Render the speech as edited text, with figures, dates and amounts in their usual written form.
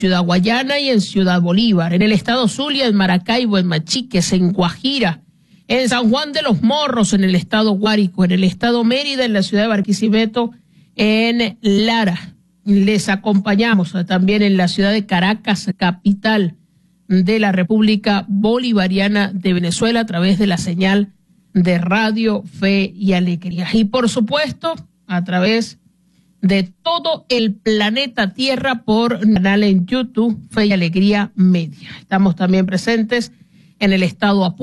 Ciudad Guayana y en Ciudad Bolívar, en el estado Zulia, en Maracaibo, en Machiques, en Guajira, en San Juan de los Morros, en el estado Guárico, en el estado Mérida, en la ciudad de Barquisimeto, en Lara. Les acompañamos también en la ciudad de Caracas, capital de la República Bolivariana de Venezuela, a través de la señal de Radio Fe y Alegría. Y por supuesto, a través de todo el planeta Tierra por canal en YouTube, Fe y Alegría Media. Estamos también presentes en el estado Apure.